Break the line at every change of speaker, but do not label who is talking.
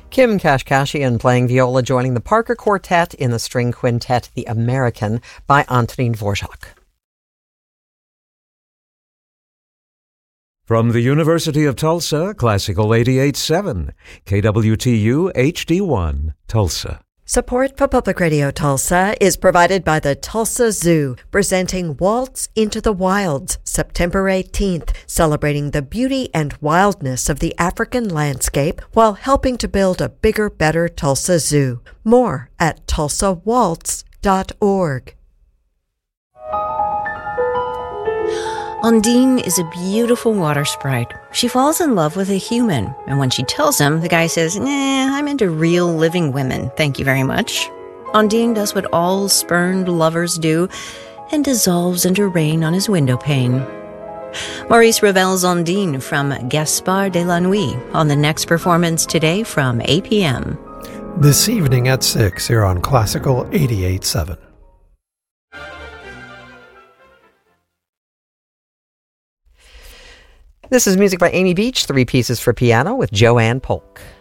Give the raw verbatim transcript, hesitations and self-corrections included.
Kim Kashkashian playing viola, joining the Parker Quartet in the string quintet The American by Antonín Dvořák.
From the University of Tulsa, Classical eighty-eight point seven, K W T U H D one, Tulsa.
Support for Public Radio Tulsa is provided by the Tulsa Zoo, presenting Waltz into the Wilds, September eighteenth, celebrating the beauty and wildness of the African landscape while helping to build a bigger, better Tulsa Zoo. More at tulsa waltz dot org.
Undine is a beautiful water sprite. She falls in love with a human, and when she tells him, the guy says, nah, I'm into real living women, thank you very much. Undine does what all spurned lovers do and dissolves into rain on his window pane. Maurice Ravel's Undine from Gaspard de la Nuit on the next performance today from eight p.m.
This evening at six here on Classical eighty-eight point seven.
This is music by Amy Beach, three pieces for piano with Joanne Polk.